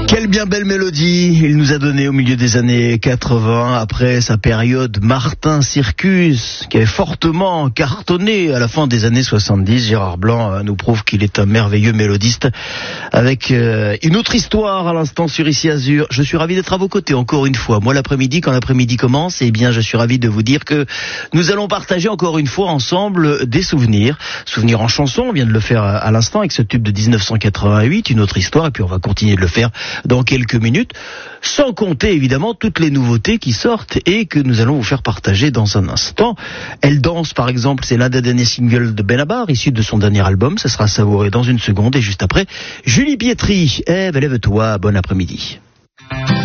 Quelle bien belle mélodie il nous a donné au milieu des années 80, après sa période Martin Circus, qui avait fortement cartonné à la fin des années 70. Gérard Blanc nous prouve qu'il est un merveilleux mélodiste, avec une autre histoire à l'instant sur Ici Azur. Je suis ravi d'être à vos côtés encore une fois. Moi, l'après-midi, quand l'après-midi commence, eh bien, je suis ravi de vous dire que nous allons partager encore une fois ensemble des souvenirs. Souvenirs en chanson, on vient de le faire à l'instant avec ce tube de 1988, une autre histoire, et puis on va continuer de le faire dans quelques minutes, sans compter évidemment toutes les nouveautés qui sortent et que nous allons vous faire partager dans un instant. Elle danse par exemple, c'est l'un des derniers singles de Benabar, issu de son dernier album, ça sera savouré dans une seconde, et juste après, Julie Pietri. Lève-toi, bon après-midi.